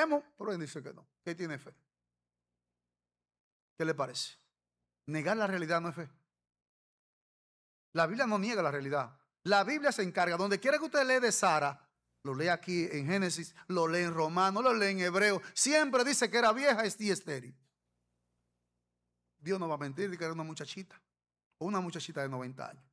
creemos, pero él dice que no, que tiene fe. ¿Qué le parece? Negar la realidad no es fe. La Biblia no niega la realidad. La Biblia se encarga, donde quiera que usted lee de Sara, lo lee aquí en Génesis, lo lee en Romano, lo lee en Hebreo, siempre dice que era vieja y estéril. Dios no va a mentir de que era una muchachita, o una muchachita de 90 años.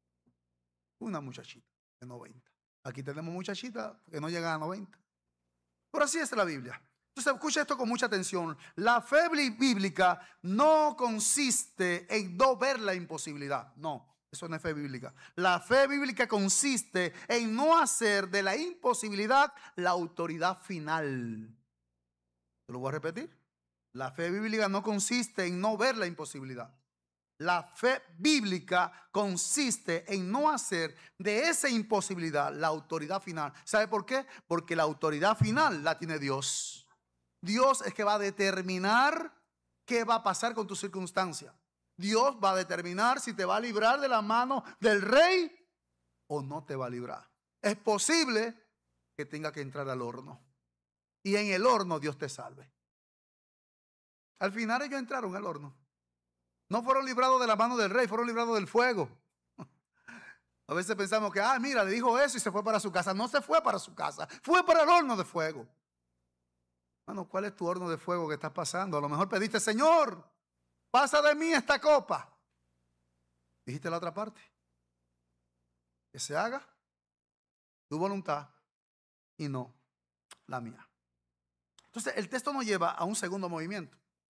Una muchachita de 90. Aquí tenemos muchachitas que no llegan a 90. Pero así es la Biblia. Entonces, escucha esto con mucha atención. La fe bíblica no consiste en no ver la imposibilidad. No, eso no es fe bíblica. La fe bíblica consiste en no hacer de la imposibilidad la autoridad final. ¿Te lo voy a repetir? La fe bíblica no consiste en no ver la imposibilidad. La fe bíblica consiste en no hacer de esa imposibilidad la autoridad final. ¿Sabe por qué? Porque la autoridad final la tiene Dios. Dios es que va a determinar qué va a pasar con tu circunstancia. Dios va a determinar si te va a librar de la mano del rey o no te va a librar. Es posible que tenga que entrar al horno y en el horno Dios te salve. Al final ellos entraron al horno. No fueron librados de la mano del rey, fueron librados del fuego. A veces pensamos que, mira, le dijo eso y se fue para su casa. No se fue para su casa, fue para el horno de fuego. Bueno, ¿cuál es tu horno de fuego que estás pasando? A lo mejor pediste, Señor, pasa de mí esta copa. Dijiste la otra parte. Que se haga tu voluntad y no la mía. Entonces, el texto nos lleva a un segundo movimiento.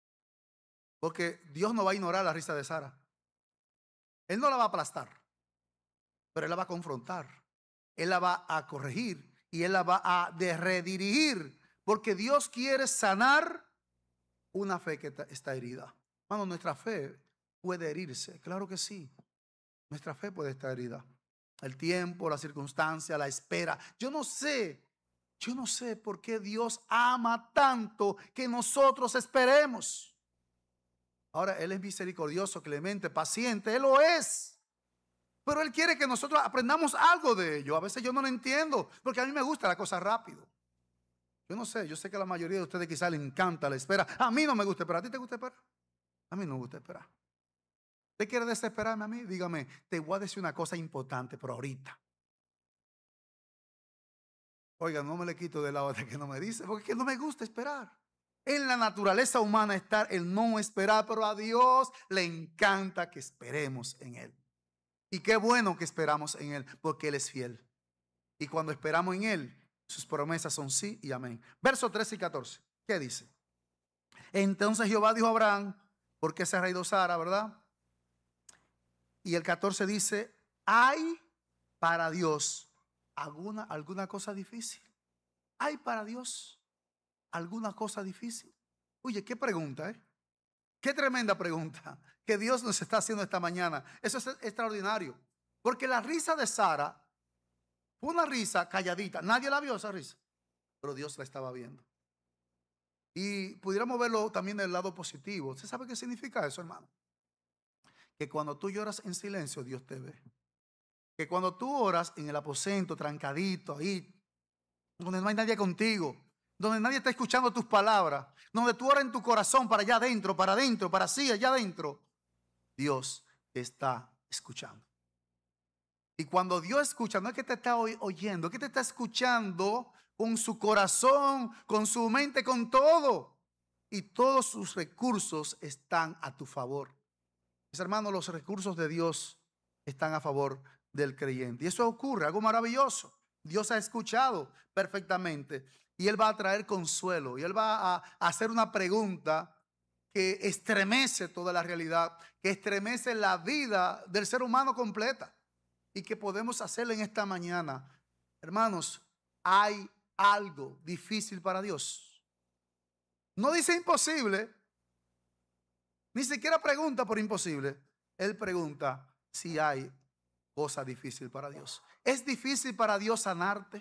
Porque Dios no va a ignorar la risa de Sara. Él no la va a aplastar, pero Él la va a confrontar. Él la va a corregir y Él la va a redirigir. Porque Dios quiere sanar una fe que está herida. Hermano, nuestra fe puede herirse. Claro que sí. Nuestra fe puede estar herida. El tiempo, la circunstancia, la espera. Yo no sé por qué Dios ama tanto que nosotros esperemos. Ahora, Él es misericordioso, clemente, paciente. Él lo es. Pero Él quiere que nosotros aprendamos algo de ello. A veces yo no lo entiendo, porque a mí me gusta la cosa rápido. Yo no sé, yo sé que a la mayoría de ustedes quizás les encanta la espera. A mí no me gusta esperar. ¿A ti te gusta esperar? A mí no me gusta esperar. ¿Usted quiere desesperarme a mí? Dígame, te voy a decir una cosa importante, pero ahorita. Oiga, no me le quito de lado de que no me dice, porque es que no me gusta esperar. En la naturaleza humana está el no esperar, pero a Dios le encanta que esperemos en Él. Y qué bueno que esperamos en Él, porque Él es fiel. Y cuando esperamos en Él, sus promesas son sí y amén. Versos 13 y 14. ¿Qué dice? Entonces Jehová dijo a Abraham, ¿por qué se ha reído Sara, verdad? Y el 14 dice, ¿hay para Dios alguna cosa difícil? ¿Hay para Dios alguna cosa difícil? Oye, qué pregunta, ¿eh? Qué tremenda pregunta que Dios nos está haciendo esta mañana. Eso es extraordinario. Porque la risa de Sara fue una risa calladita. Nadie la vio esa risa, pero Dios la estaba viendo. Y pudiéramos verlo también del lado positivo. ¿Usted sabe qué significa eso, hermano? Que cuando tú lloras en silencio, Dios te ve. Que cuando tú oras en el aposento, trancadito, ahí, donde no hay nadie contigo, donde nadie está escuchando tus palabras, donde tú oras en tu corazón para allá adentro, para sí, allá adentro, Dios te está escuchando. Y cuando Dios escucha, no es que te está oyendo, es que te está escuchando con su corazón, con su mente, con todo. Y todos sus recursos están a tu favor. Mis hermanos, los recursos de Dios están a favor del creyente. Y eso ocurre, algo maravilloso. Dios ha escuchado perfectamente y Él va a traer consuelo. Y Él va a hacer una pregunta que estremece toda la realidad, que estremece la vida del ser humano completa. Y que podemos hacerle en esta mañana. Hermanos, ¿hay algo difícil para Dios? No dice imposible. Ni siquiera pregunta por imposible. Él pregunta si hay cosa difícil para Dios. ¿Es difícil para Dios sanarte?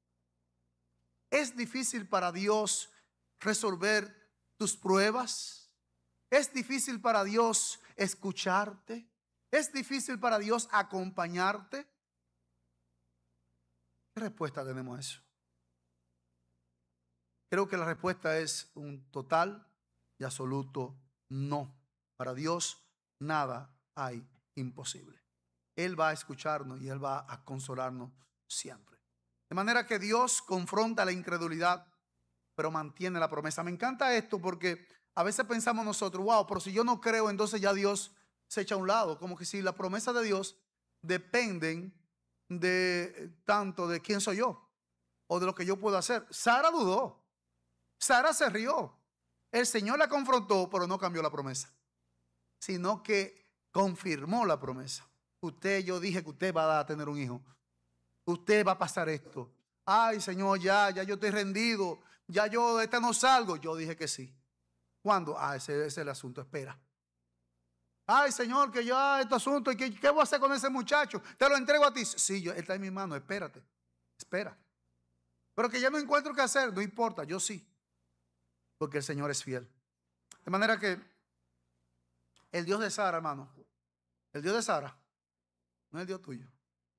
¿Es difícil para Dios resolver tus pruebas? ¿Es difícil para Dios escucharte? ¿Es difícil para Dios acompañarte? ¿Qué respuesta tenemos a eso? Creo que la respuesta es un total y absoluto no. Para Dios nada hay imposible. Él va a escucharnos y Él va a consolarnos siempre. De manera que Dios confronta la incredulidad, pero mantiene la promesa. Me encanta esto porque a veces pensamos nosotros, wow, pero si yo no creo, entonces ya Dios se echa a un lado. Como que si las promesas de Dios dependen de tanto de quién soy yo o de lo que yo puedo hacer. Sara dudó. Sara se rió. El Señor la confrontó, pero no cambió la promesa, sino que confirmó la promesa. Yo dije que usted va a tener un hijo. Usted va a pasar esto. Ay, Señor, ya yo estoy rendido. Ya yo de esta no salgo. Yo dije que sí. ¿Cuándo? Ese es el asunto. Espera. Ay, Señor, que ya este asunto. ¿Qué voy a hacer con ese muchacho? Te lo entrego a ti. Sí, él está en mi mano. Espérate. Espera. Pero que ya no encuentro qué hacer. No importa. Yo sí. Porque el Señor es fiel. De manera que el Dios de Sara, hermano, el Dios de Sara no es el Dios tuyo.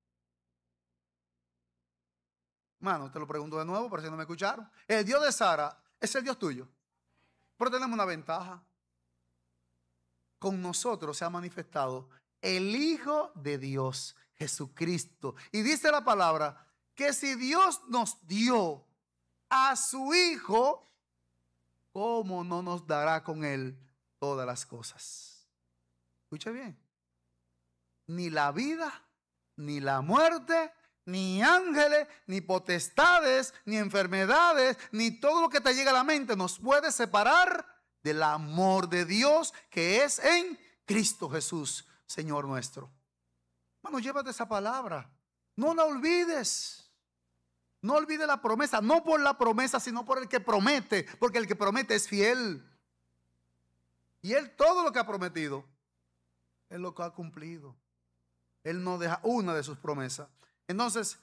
Hermano, te lo pregunto de nuevo, por si no me escucharon. El Dios de Sara es el Dios tuyo. Pero tenemos una ventaja. Con nosotros se ha manifestado el Hijo de Dios, Jesucristo. Y dice la palabra que si Dios nos dio a su Hijo, ¿cómo no nos dará con Él todas las cosas? Escuche bien. Ni la vida, ni la muerte, ni ángeles, ni potestades, ni enfermedades, ni todo lo que te llega a la mente nos puede separar del amor de Dios que es en Cristo Jesús, Señor nuestro. Hermano, llévate esa palabra. No la olvides. No olvides la promesa. No por la promesa, sino por el que promete. Porque el que promete es fiel. Y Él todo lo que ha prometido, Él lo que ha cumplido. Él no deja una de sus promesas. Entonces,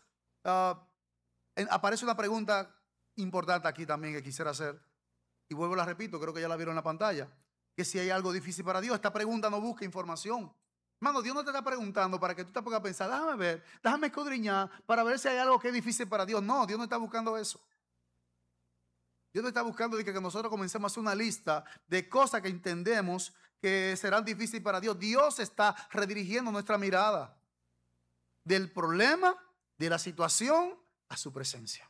aparece una pregunta importante aquí también que quisiera hacer. Y vuelvo, la repito, creo que ya la vieron en la pantalla. Que si hay algo difícil para Dios. Esta pregunta no busca información. Hermano, Dios no te está preguntando para que tú te pongas a pensar, déjame ver, déjame escudriñar para ver si hay algo que es difícil para Dios. No, Dios no está buscando eso. Dios no está buscando de que nosotros comencemos a hacer una lista de cosas que entendemos que serán difíciles para Dios. Dios está redirigiendo nuestra mirada del problema, de la situación, a su presencia.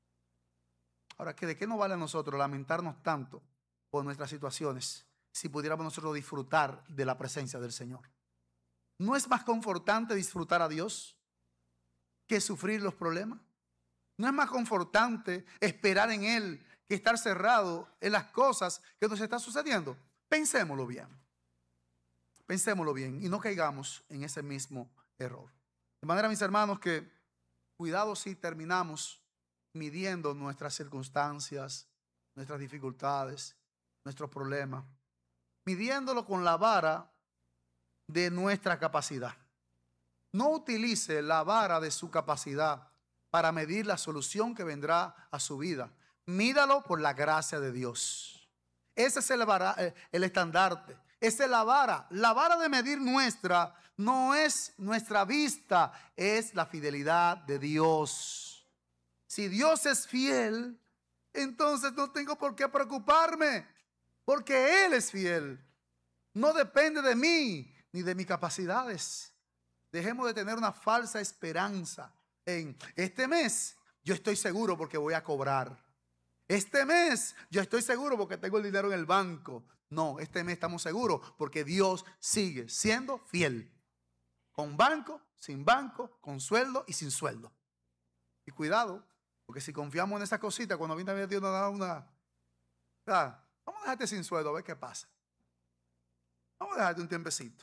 Ahora, ¿de qué nos vale a nosotros lamentarnos tanto por nuestras situaciones si pudiéramos nosotros disfrutar de la presencia del Señor? ¿No es más confortante disfrutar a Dios que sufrir los problemas? ¿No es más confortante esperar en Él que estar cerrado en las cosas que nos están sucediendo? Pensémoslo bien. Pensémoslo bien y no caigamos en ese mismo error. De manera, mis hermanos, que cuidado si terminamos midiendo nuestras circunstancias, nuestras dificultades, nuestros problemas, midiéndolo con la vara de nuestra capacidad. No utilice la vara de su capacidad para medir la solución que vendrá a su vida. Mídalo por la gracia de Dios. Ese es el estandarte. Esa es la vara. La vara de medir nuestra no es nuestra vista, es la fidelidad de Dios. Si Dios es fiel, entonces no tengo por qué preocuparme, porque Él es fiel. No depende de mí ni de mis capacidades. Dejemos de tener una falsa esperanza en este mes. Yo estoy seguro porque voy a cobrar. Este mes yo estoy seguro porque tengo el dinero en el banco. No, este mes estamos seguros porque Dios sigue siendo fiel. Con banco, sin banco, con sueldo y sin sueldo. Y cuidado, porque si confiamos en esa cosita, cuando viene Dios nos da vamos a dejarte sin sueldo a ver qué pasa. Vamos a dejarte un tiempecito.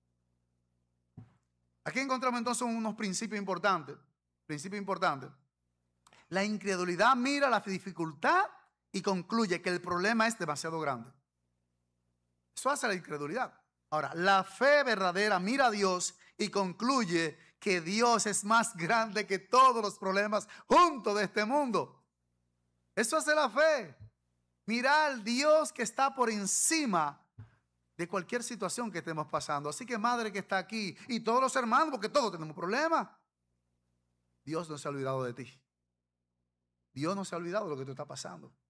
Aquí encontramos entonces unos principios importantes. La incredulidad mira la dificultad y concluye que el problema es demasiado grande. Eso hace la incredulidad. Ahora, la fe verdadera mira a Dios y concluye que Dios es más grande que todos los problemas juntos de este mundo. Eso hace la fe. Mirar al Dios que está por encima de cualquier situación que estemos pasando. Así que madre que está aquí y todos los hermanos, porque todos tenemos problemas, Dios no se ha olvidado de ti. Dios no se ha olvidado de lo que tú estás pasando.